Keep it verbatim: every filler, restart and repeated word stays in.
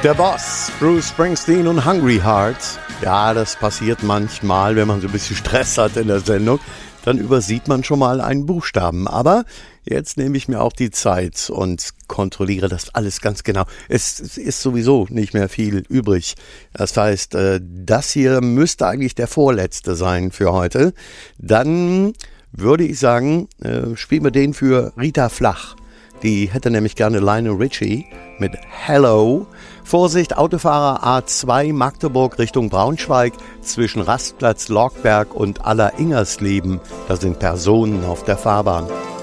Der Boss, Bruce Springsteen und Hungry Hearts. Ja, das passiert manchmal, wenn man so ein bisschen Stress hat in der Sendung. Dann übersieht man schon mal einen Buchstaben. Aber jetzt nehme ich mir auch die Zeit und kontrolliere das alles ganz genau. Es ist sowieso nicht mehr viel übrig. Das heißt, das hier müsste eigentlich der vorletzte sein für heute. Dann würde ich sagen, spielen wir den für Rita Flach. Die hätte nämlich gerne Lionel Richie mit Hello. Vorsicht, Autofahrer A zwei Magdeburg Richtung Braunschweig zwischen Rastplatz Lorkberg und Aller-Ingersleben. Da sind Personen auf der Fahrbahn.